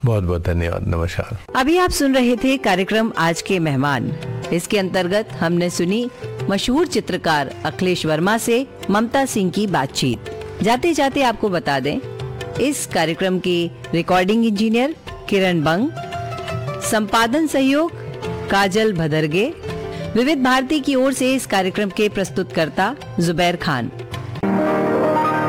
बहुत बहुत धन्यवाद, नमस्कार। अभी आप सुन रहे थे कार्यक्रम आज के मेहमान। इसके अंतर्गत हमने सुनी मशहूर चित्रकार अखिलेश वर्मा से ममता सिंह की बातचीत। जाते जाते आपको बता दें, इस कार्यक्रम की रिकॉर्डिंग इंजीनियर किरण बंग, संपादन सहयोग काजल भदरगे, विविध भारती की ओर से इस कार्यक्रम के प्रस्तुतकर्ता जुबैर खान।